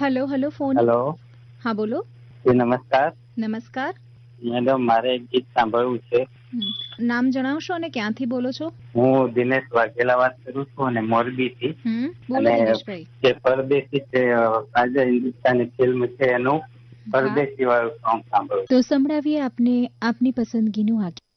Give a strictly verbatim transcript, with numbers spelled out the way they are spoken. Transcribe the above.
Hello hello phone. Hello. હા બોલો. નમસ્કાર. નમસ્કાર મેડમ, મારે એક ગીત સાંભળવું છે. નામ જણાવશો અને ક્યાંથી બોલો છો? હું દિનેશ વાઘેલા વાત કરું છું અને મોરબીથી. બોલો દિનેશભાઈ. જે પરદેશી છે, આજે હિન્દુસ્તાની ફિલ્મ છે એનું પરદેશી વાળું સોંગ સાંભળવું. તો સંભળાવીએ આપને આપની પસંદગીનું આ